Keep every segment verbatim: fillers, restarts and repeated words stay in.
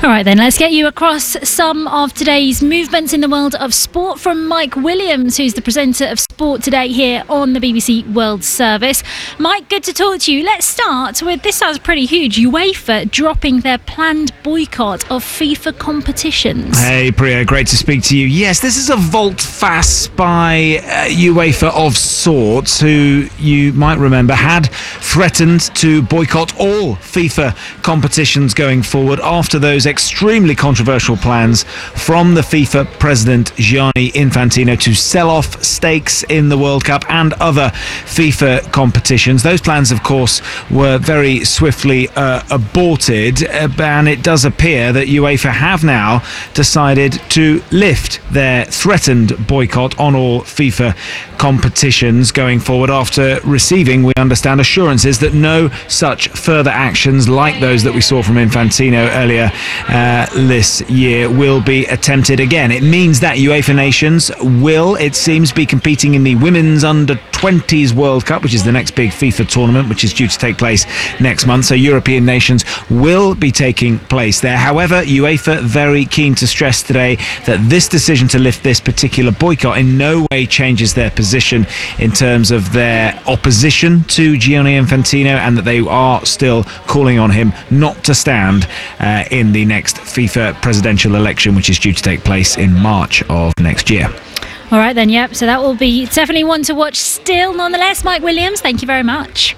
All right then, let's get you across some of today's movements in the world of sport from Mike Williams, who's the presenter of Sport Today here on the B B C World Service. Mike, good to talk to you. Let's start with, this sounds pretty huge, UEFA dropping their planned boycott of FIFA competitions. Hey Priya, great to speak to you. Yes, this is a volte-face by uh, UEFA of sorts, who you might remember had threatened to boycott all FIFA competitions going forward after those extremely controversial plans from the FIFA president Gianni Infantino to sell off stakes in the World Cup and other FIFA competitions. Those plans, of course, were very swiftly uh, aborted, uh, and it does appear that UEFA have now decided to lift their threatened boycott on all FIFA competitions going forward after receiving, we understand, assurances that no such further actions like those that we saw from Infantino earlier uh, this year will be attempted again. It means that UEFA nations will, it seems, be competing in the Women's Under twenties World Cup, which is the next big FIFA tournament, which is due to take place next month. So European nations will be taking place there. However, UEFA very keen to stress today that this decision to lift this particular boycott in no way changes their position in terms of their opposition to Gianni Infantino, and that they are still calling on him not to stand uh, in the next FIFA presidential election, which is due to take place in March of next year. All right then, yep, so that will be definitely one to watch still. Nonetheless, Mike Williams, thank you very much.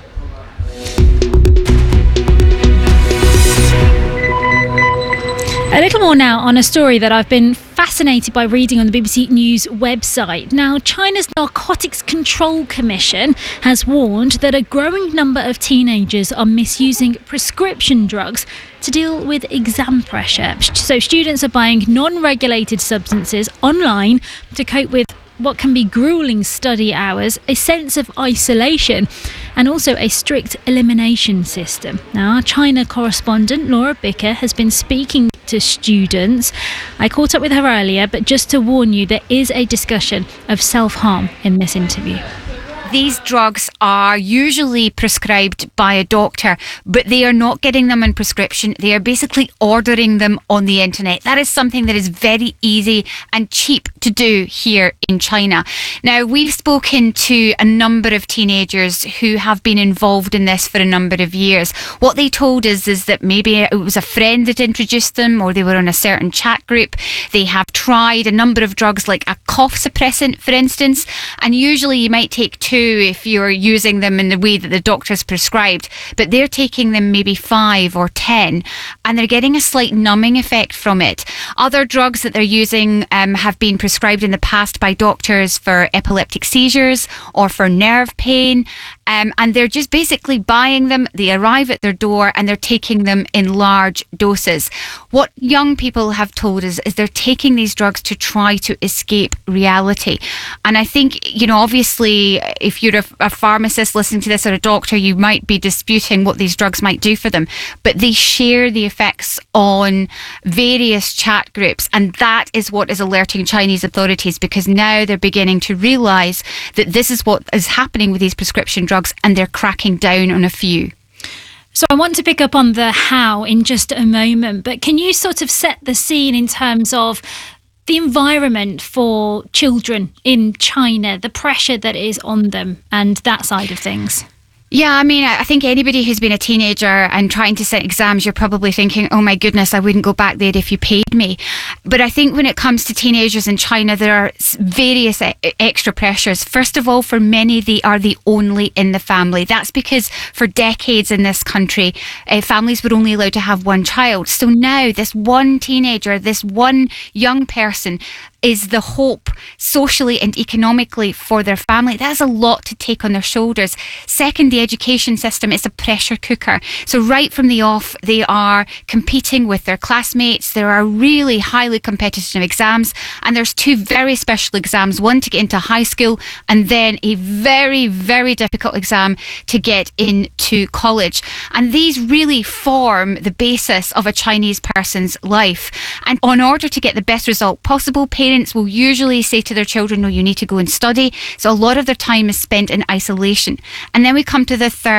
A little more now on a story that I've been fascinated by reading on the B B C News website. Now, China's Narcotics Control Commission has warned that a growing number of teenagers are misusing prescription drugs to deal with exam pressure. So students are buying non-regulated substances online to cope with what can be grueling study hours, a sense of isolation, and also a strict elimination system. Now, our China correspondent Laura Bicker has been speaking to students. I caught up with her earlier, but just to warn you, there is a discussion of self-harm in this interview. These drugs are usually prescribed by a doctor, but they are not getting them in prescription. They are basically ordering them on the internet. That is something that is very easy and cheap to do here in China. Now, we've spoken to a number of teenagers who have been involved in this for a number of years. What they told us is that maybe it was a friend that introduced them, or they were on a certain chat group. They have tried a number of drugs like a cough suppressant, for instance, and usually you might take two if you're using them in the way that the doctor's prescribed, but they're taking them maybe five or ten, and they're getting a slight numbing effect from it. Other drugs that they're using um, have been prescribed in the past by doctors for epileptic seizures or for nerve pain, um, and they're just basically buying them. They arrive at their door and they're taking them in large doses. What young people have told us is they're taking these drugs to try to escape reality. And I think, you know, obviously, if you're a, a pharmacist listening to this, or a doctor, you might be disputing what these drugs might do for them, but they share the effects on various chat groups, and that is what is alerting Chinese authorities, because now they're beginning to realise that this is what is happening with these prescription drugs, and they're cracking down on a few. So I want to pick up on the how in just a moment, but can you sort of set the scene in terms of the environment for children in China, the pressure that is on them, and that side of things? Yeah, I mean, I think anybody who's been a teenager and trying to set exams, you're probably thinking, oh my goodness, I wouldn't go back there if you paid me. But I think when it comes to teenagers in China, there are various e- extra pressures. First of all, for many, they are the only in the family. That's because for decades in this country, uh, families were only allowed to have one child. So now this one teenager, this one young person is the hope socially and economically for their family. That's a lot to take on their shoulders. Second, the education system is a pressure cooker. So right from the off, they are competing with their classmates. There are really highly competitive exams, and there's two very special exams, one to get into high school, and then a very, very difficult exam to get into college. And these really form the basis of a Chinese person's life. And in order to get the best result possible, parents will usually say to their children, no, you need to go and study. So a lot of their time is spent in isolation. And then we come to the third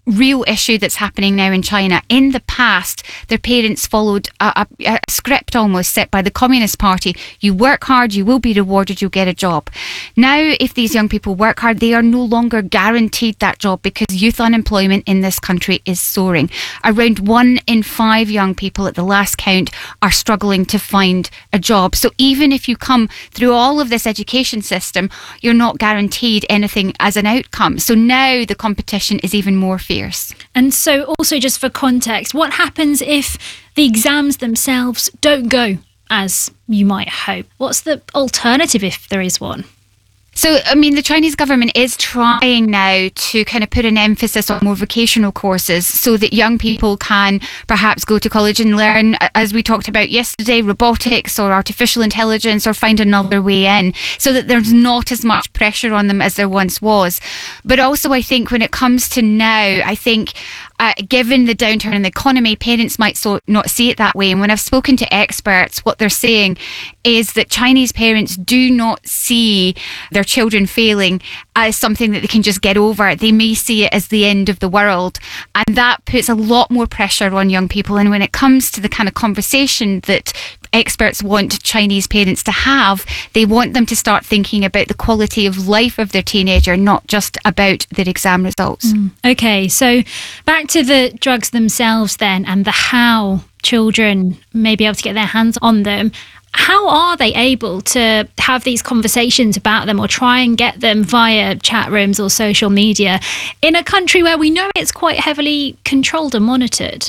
real issue that's happening now in China. In the past, their parents followed a, a, a script almost set by the Communist Party. You work hard, you will be rewarded, you'll get a job. Now, if these young people work hard, they are no longer guaranteed that job because youth unemployment in this country is soaring. Around one in five young people at the last count are struggling to find a job. So even if you come through all of this education system, you're not guaranteed anything as an outcome. So now the competition is even more fierce. And so also, just for context, what happens if the exams themselves don't go as you might hope? What's the alternative if there is one? So, I mean, the Chinese government is trying now to kind of put an emphasis on more vocational courses so that young people can perhaps go to college and learn, as we talked about yesterday, robotics or artificial intelligence, or find another way in, so that there's not as much pressure on them as there once was. But also, I think when it comes to now, I think Uh, given the downturn in the economy, parents might so not see it that way. And when I've spoken to experts, what they're saying is that Chinese parents do not see their children failing as something that they can just get over. They may see it as the end of the world. And that puts a lot more pressure on young people. And when it comes to the kind of conversation that experts want Chinese parents to have, they want them to start thinking about the quality of life of their teenager, not just about their exam results. Mm. Okay, so back to the drugs themselves then, and the how children may be able to get their hands on them. How are they able to have these conversations about them or try and get them via chat rooms or social media in a country where we know it's quite heavily controlled and monitored?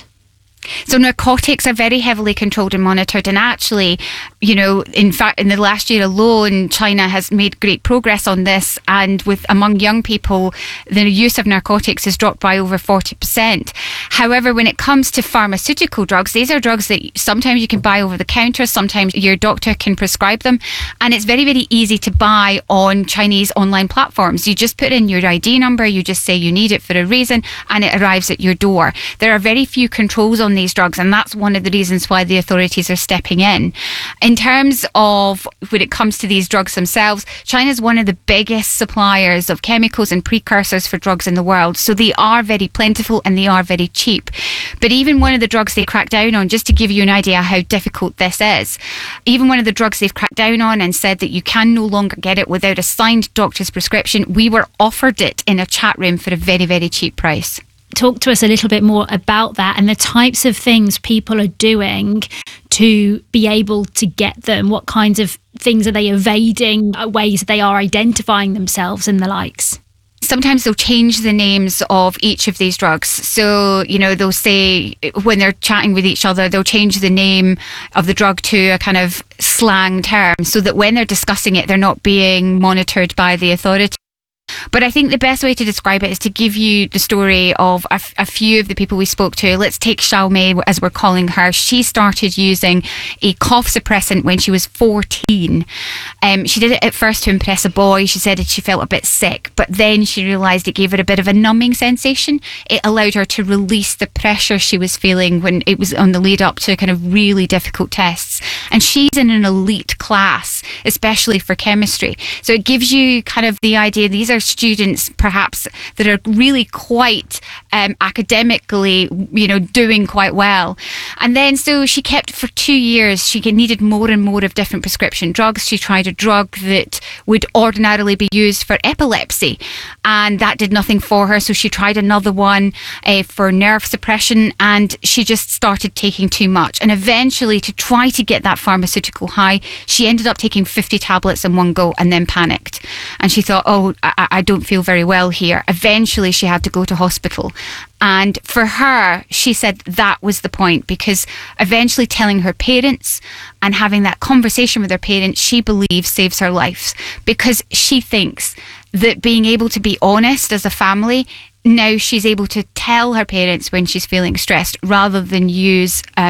So narcotics are very heavily controlled and monitored, and actually, you know, in fact, in the last year alone, China has made great progress on this, and with among young people, the use of narcotics has dropped by over forty percent. However, when it comes to pharmaceutical drugs, these are drugs that sometimes you can buy over the counter, sometimes your doctor can prescribe them, and it's very, very easy to buy on Chinese online platforms. You just put in your I D number, you just say you need it for a reason, and it arrives at your door. There are very few controls on these drugs, and that's one of the reasons why the authorities are stepping in. In terms of when it comes to these drugs themselves, China is one of the biggest suppliers of chemicals and precursors for drugs in the world, so they are very plentiful and they are very cheap. But even one of the drugs they cracked down on, just to give you an idea how difficult this is, even one of the drugs they've cracked down on and said that you can no longer get it without a signed doctor's prescription, we were offered it in a chat room for a very, very cheap price. Talk to us a little bit more about that and the types of things people are doing to be able to get them. What kinds of things are they evading, ways they are identifying themselves and the likes? Sometimes they'll change the names of each of these drugs. So, you know, they'll say when they're chatting with each other, they'll change the name of the drug to a kind of slang term so that when they're discussing it, they're not being monitored by the authorities. But I think the best way to describe it is to give you the story of a, f- a few of the people we spoke to. Let's take Xiao Mei, as we're calling her. She started using a cough suppressant when she was fourteen. Um, she did it at first to impress a boy. She said that she felt a bit sick, but then she realised it gave her a bit of a numbing sensation. It allowed her to release the pressure she was feeling when it was on the lead up to kind of really difficult tests. And she's in an elite class, especially for chemistry. So it gives you kind of the idea these are students perhaps that are really quite um, academically, you know, doing quite well. And then so she kept for two years, she needed more and more of different prescription drugs. She tried a drug that would ordinarily be used for epilepsy, and that did nothing for her. So she tried another one uh, for nerve suppression, and she just started taking too much. And eventually, to try to get that pharmaceutical high, she ended up taking fifty tablets in one go and then panicked. And she thought, oh, I, I don't feel very well here. Eventually, she had to go to hospital. And for her, she said that was the point, because eventually telling her parents and having that conversation with her parents, she believes saves her life, because she thinks that being able to be honest as a family, now she's able to tell her parents when she's feeling stressed rather than use um,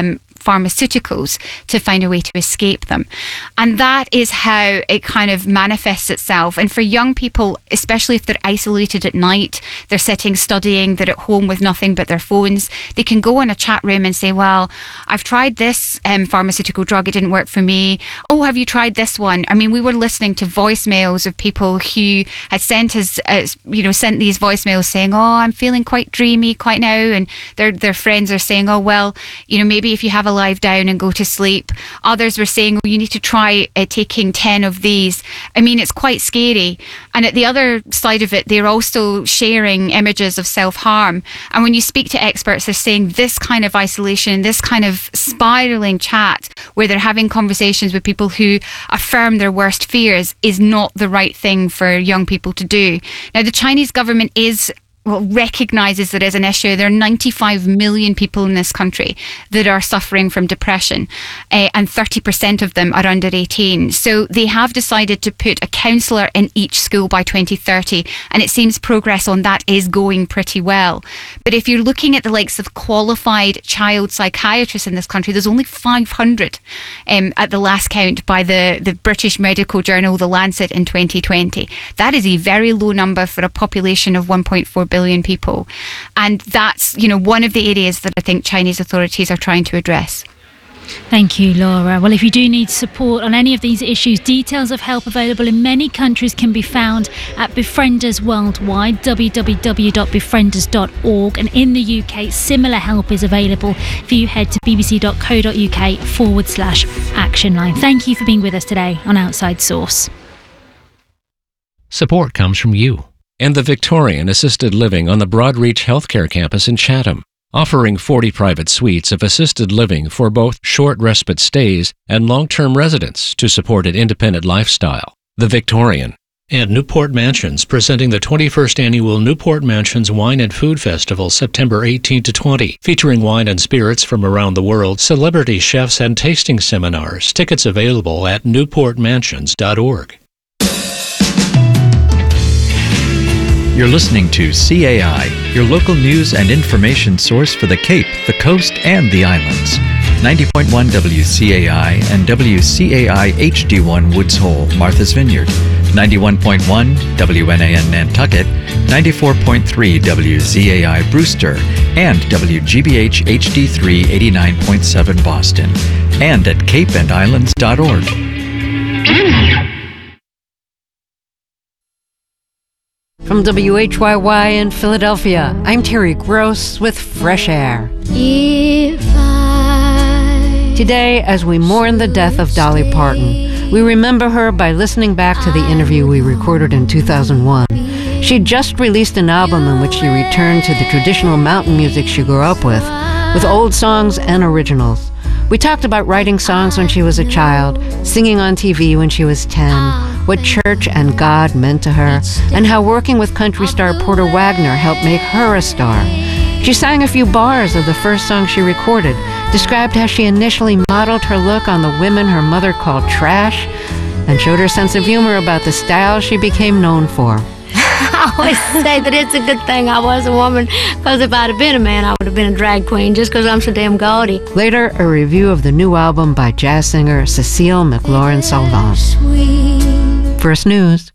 pharmaceuticals to find a way to escape them. And that is how it kind of manifests itself. And for young people, especially if they're isolated at night, they're sitting studying, they're at home with nothing but their phones, they can go in a chat room and say, well, I've tried this um, pharmaceutical drug, it didn't work for me. Oh, have you tried this one? I mean, we were listening to voicemails of people who had sent us, uh, you know, sent these voicemails saying, oh, I'm feeling quite dreamy quite now. And their their friends are saying, oh, well, you know, maybe if you have a lie down and go to sleep. Others were saying, oh, you need to try uh, taking ten of these. I mean, it's quite scary. And at the other side of it, they're also sharing images of self-harm. And when you speak to experts, they're saying this kind of isolation, this kind of spiraling chat where they're having conversations with people who affirm their worst fears is not the right thing for young people to do. Now, the Chinese government is well, recognises that as an issue. There are ninety-five million people in this country that are suffering from depression, uh, and thirty percent of them are under eighteen. So they have decided to put a counsellor in each school by twenty thirty, and it seems progress on that is going pretty well. But if you're looking at the likes of qualified child psychiatrists in this country, there's only five hundred um, at the last count by the, the British medical journal, The Lancet, in twenty twenty. That is a very low number for a population of one point four billion people. And that's, you know, one of the areas that I think Chinese authorities are trying to address. Thank you, Laura. Well, if you do need support on any of these issues, details of help available in many countries can be found at Befrienders Worldwide, w w w dot befrienders dot org. And in the U K, similar help is available if you head to bbc.co.uk forward slash action line. Thank you for being with us today on Outside Source. Support comes from you and the Victorian Assisted Living on the Broadreach Healthcare Campus in Chatham, offering forty private suites of assisted living for both short respite stays and long-term residents to support an independent lifestyle. The Victorian. And Newport Mansions, presenting the twenty-first Annual Newport Mansions Wine and Food Festival, September eighteenth to twentieth, featuring wine and spirits from around the world, celebrity chefs and tasting seminars. Tickets available at newport mansions dot org. You're listening to C A I, your local news and information source for the Cape, the Coast, and the Islands. ninety point one W C A I and W C A I H D one Woods Hole, Martha's Vineyard. ninety-one point one W N A N Nantucket, ninety-four point three W Z A I Brewster, and W G B H H D three eighty-nine point seven Boston. And at cape and islands dot org. From W H Y Y in Philadelphia, I'm Terry Gross with Fresh Air. If I Today, as we mourn the death of Dolly Parton, we remember her by listening back to the interview we recorded in two thousand one. She just released an album in which she returned to the traditional mountain music she grew up with, with old songs and originals. We talked about writing songs when she was a child, singing on T V when she was ten, what church and God meant to her, and how working with country star Porter Wagner helped make her a star. She sang a few bars of the first song she recorded, described how she initially modeled her look on the women her mother called trash, and showed her sense of humor about the style she became known for. I always say that it's a good thing I was a woman, because if I'd have been a man, I would have been a drag queen, just because I'm so damn gaudy. Later, a review of the new album by jazz singer Cecile McLaurin-Salvant. First News.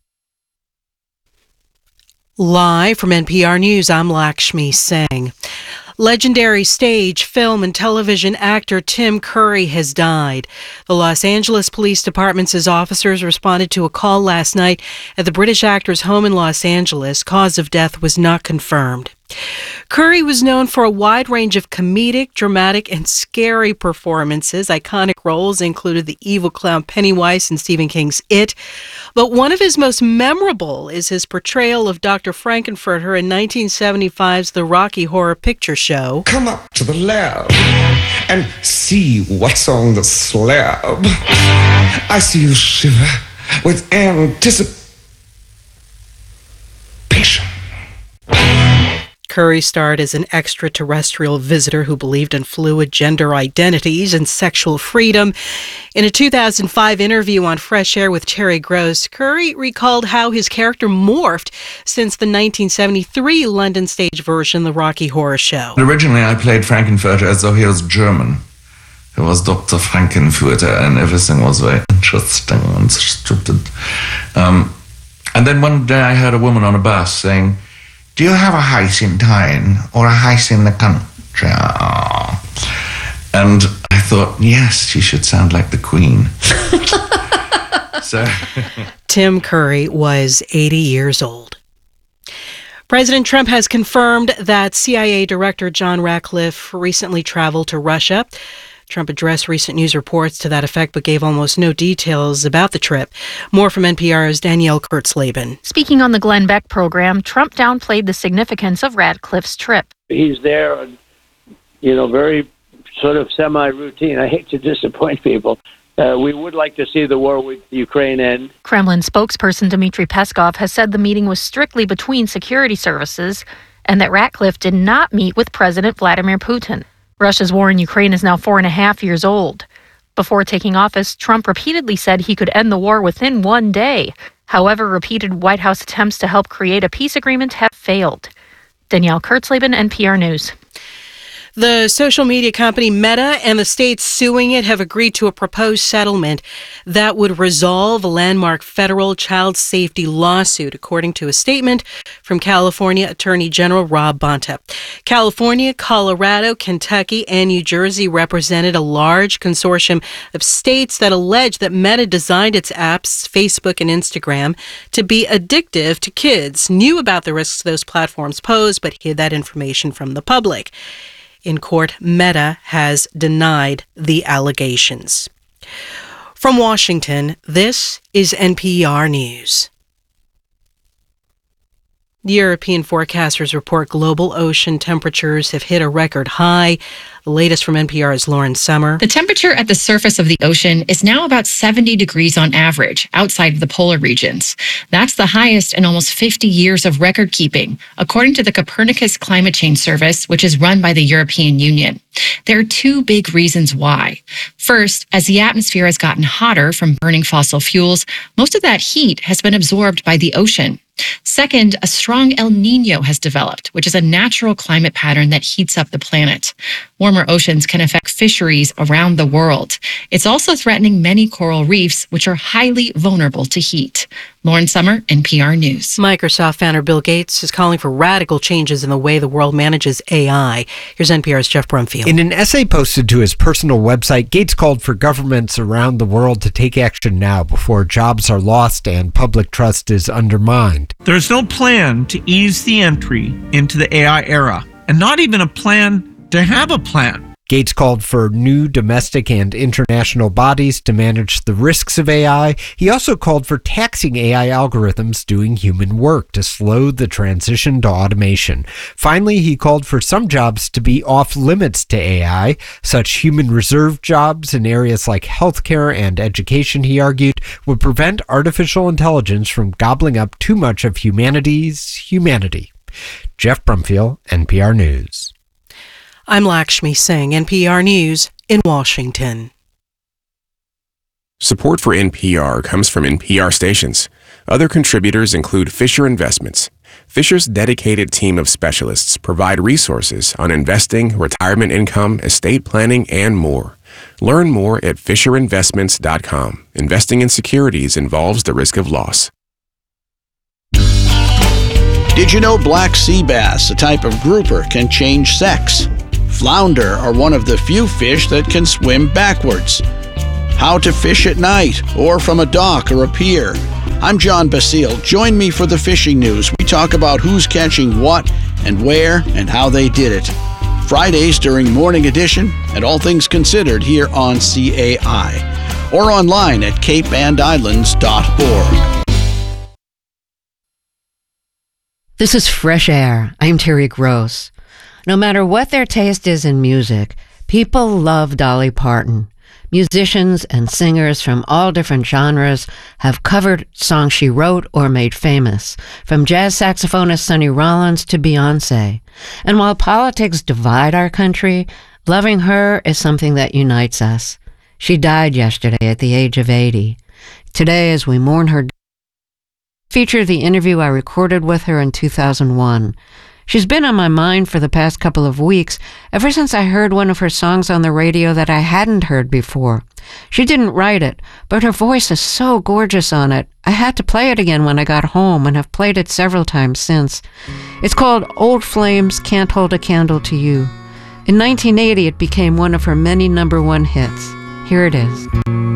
Live from N P R News, I'm Lakshmi Singh. Legendary stage, film, and television actor Tim Curry has died. The Los Angeles Police Department says officers responded to a call last night at the British actor's home in Los Angeles. Cause of death was not confirmed. Curry was known for a wide range of comedic, dramatic, and scary performances. Iconic roles included the evil clown Pennywise in Stephen King's It. But one of his most memorable is his portrayal of Doctor Frankenfurter in nineteen seventy-five's The Rocky Horror Picture Show. Come up to the lab and see what's on the slab. I see you shiver with anticipation. Curry starred as an extraterrestrial visitor who believed in fluid gender identities and sexual freedom. In a two thousand five interview on Fresh Air with Terry Gross, Curry recalled how his character morphed since the nineteen seventy-three London stage version, The Rocky Horror Show. Originally, I played Frankenfurter as though he was German. It was Doctor Frankenfurter, and everything was very interesting and stupid. Um, and then one day I heard a woman on a bus saying, "Do you have a house in town or a house in the country?" And I thought, yes, she should sound like the Queen. so, Tim Curry was eighty years old. President Trump has confirmed that C I A Director John Ratcliffe recently traveled to Russia. Trump addressed recent news reports to that effect, but gave almost no details about the trip. More from N P R's Danielle Kurtzleben. Speaking on the Glenn Beck program, Trump downplayed the significance of Ratcliffe's trip. He's there, you know, very sort of semi-routine. I hate to disappoint people. Uh, we would like to see the war with Ukraine end. Kremlin spokesperson Dmitry Peskov has said the meeting was strictly between security services and that Ratcliffe did not meet with President Vladimir Putin. Russia's war in Ukraine is now four and a half years old. Before taking office, Trump repeatedly said he could end the war within one day. However, repeated White House attempts to help create a peace agreement have failed. Danielle Kurtzleben, N P R News. The social media company Meta and the states suing it have agreed to a proposed settlement that would resolve a landmark federal child safety lawsuit, according to a statement from California Attorney General Rob Bonta. California, Colorado, Kentucky, and New Jersey represented a large consortium of states that allege that Meta designed its apps, Facebook and Instagram, to be addictive to kids, knew about the risks those platforms pose, but hid that information from the public. In court, Meta has denied the allegations. From Washington, this is N P R News. The European forecasters report global ocean temperatures have hit a record high. The latest from N P R's Lauren Summer. The temperature at the surface of the ocean is now about seventy degrees on average outside of the polar regions. That's the highest in almost fifty years of record keeping, according to the Copernicus Climate Change Service, which is run by the European Union. There are two big reasons why. First, as the atmosphere has gotten hotter from burning fossil fuels, most of that heat has been absorbed by the ocean. Second, a strong El Niño has developed, which is a natural climate pattern that heats up the planet. Warmer oceans can affect fisheries around the world. It's also threatening many coral reefs, which are highly vulnerable to heat. Lauren Summer, N P R News. Microsoft founder Bill Gates is calling for radical changes in the way the world manages A I. Here's N P R's Jeff Brumfield. In an essay posted to his personal website, Gates called for governments around the world to take action now before jobs are lost and public trust is undermined. There's no plan to ease the entry into the A I era, and not even a plan to have a plan. Gates called for new domestic and international bodies to manage the risks of A I. He also called for taxing A I algorithms doing human work to slow the transition to automation. Finally, he called for some jobs to be off limits to A I. Such human reserve jobs in areas like healthcare and education, he argued, would prevent artificial intelligence from gobbling up too much of humanity's humanity. Jeff Brumfield, N P R News. I'm Lakshmi Singh, N P R News in Washington. Support for N P R comes from N P R stations. Other contributors include Fisher Investments. Fisher's dedicated team of specialists provide resources on investing, retirement income, estate planning, and more. Learn more at fisher investments dot com. Investing in securities involves the risk of loss. Did you know black sea bass, a type of grouper, can change sex? Flounder are one of the few fish that can swim backwards. How to fish at night or from a dock or a pier. I'm John Basile. Join me for the fishing news. We talk about who's catching what and where and how they did it. Fridays during Morning Edition and All Things Considered here on C A I or online at cape and islands dot org. This is Fresh Air. I'm Terry Gross. No matter what their taste is in music, people love Dolly Parton. Musicians and singers from all different genres have covered songs she wrote or made famous, from jazz saxophonist Sonny Rollins to Beyoncé. And while politics divide our country, loving her is something that unites us. She died yesterday at the age of eighty. Today, as we mourn her, feature the interview I recorded with her in two thousand one. She's been on my mind for the past couple of weeks, ever since I heard one of her songs on the radio that I hadn't heard before. She didn't write it, but her voice is so gorgeous on it. I had to play it again when I got home and have played it several times since. It's called Old Flames Can't Hold a Candle to You. In nineteen eighty, it became one of her many number one hits. Here it is.